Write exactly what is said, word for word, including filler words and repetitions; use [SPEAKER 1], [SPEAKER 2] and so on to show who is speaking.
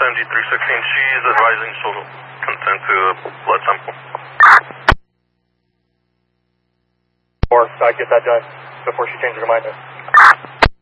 [SPEAKER 1] M G three sixteen, she's advising she'll consent to a blood sample.
[SPEAKER 2] Or I get that done before she changes her mind.